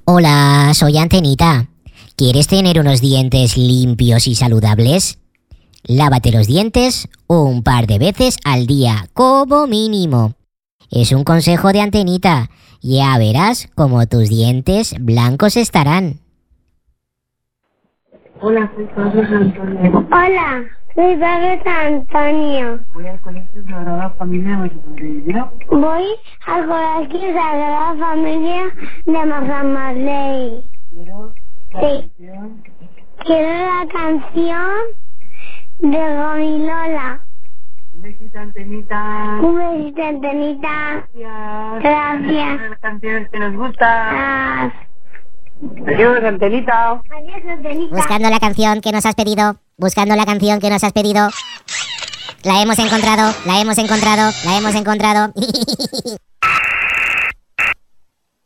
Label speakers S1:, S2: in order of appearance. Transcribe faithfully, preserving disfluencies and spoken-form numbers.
S1: Hola, soy Antenita. ¿Quieres tener unos dientes limpios y saludables? Lávate los dientes un par de veces al día, como mínimo. Es un consejo de Antenita. Ya verás cómo tus dientes blancos estarán.
S2: Hola, soy Carlos Antonio.
S3: Hola, soy Carlos Antonio.
S2: Voy al colegio Sagrada Familia de Mazamarrey.
S3: Voy al colegio Sagrada Familia de Mazamarrey.
S2: Quiero la
S3: Sí.
S2: canción.
S3: Quiero la canción de Gonilola.
S2: Un besito, Antenita.
S3: Un besito, Antenita.
S2: Gracias.
S3: Gracias.
S2: Las canciones que nos gustan.
S3: Ah,
S2: Adiós, Antenita.
S3: Adiós, Antenita.
S1: Buscando la canción que nos has pedido. Buscando la canción que nos has pedido. La hemos encontrado, la hemos encontrado, la hemos encontrado.